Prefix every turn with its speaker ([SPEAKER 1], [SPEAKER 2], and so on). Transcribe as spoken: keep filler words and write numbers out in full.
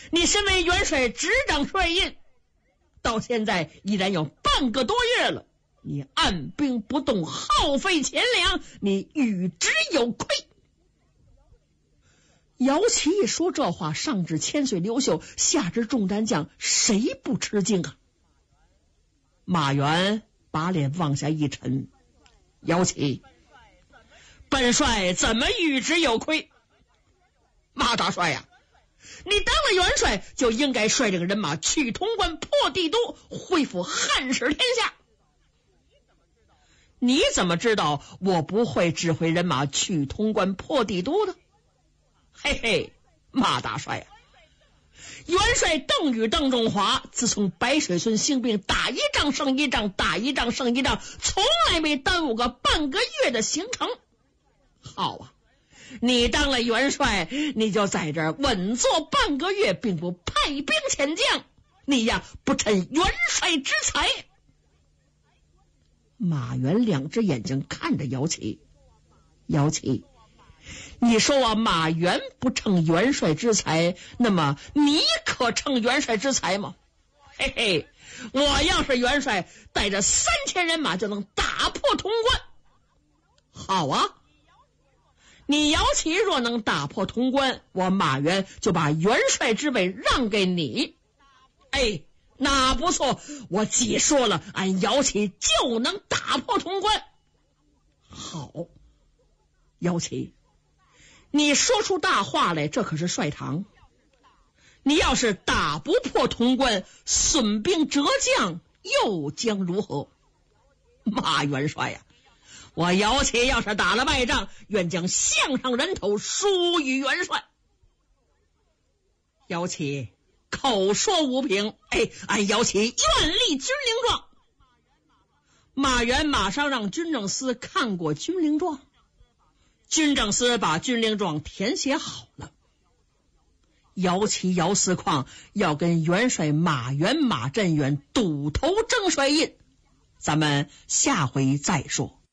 [SPEAKER 1] 你身为元帅执掌帅印，到现在依然有半个多月了，你按兵不动，耗费钱粮，你与之有愧。姚琦一说这话，上至千岁刘秀，下至众战将，谁不吃惊啊？马元把脸往下一沉，姚琦，本帅怎么与之有愧？马大帅呀、啊，你当了元帅就应该率领人马去潼关破帝都，恢复汉室天下。你怎么知道我不会指挥人马去潼关破帝都的？嘿嘿，马大帅呀、啊，元帅邓禹邓中华自从白水村兴兵，打一仗胜一仗，打一仗胜一仗，从来没耽误个半个月的行程。好啊，你当了元帅，你就在这儿稳坐半个月，并不派兵遣将，你呀不趁元帅之才。马元两只眼睛看着姚琦，姚琦，你说我马元不称元帅之才，那么你可称元帅之才吗？嘿嘿，我要是元帅，带着三千人马就能打破潼关。好啊，你姚琦若能打破潼关，我马元就把元帅之位让给你。哎，那不错，我姐说了，俺姚琦就能打破潼关。好，姚琦，你说出大话来，这可是帅堂。你要是打不破潼关，损兵折将，又将如何？马元帅呀、啊，我姚琦要是打了败仗，愿将项上人头输与元帅。姚琦口说无凭，哎，俺姚琦愿立军令状。马元马上让军政司看过军令状，军政司把军令状填写好了。姚琦姚司矿要跟元帅马元马振远赌头争帅印，咱们下回再说。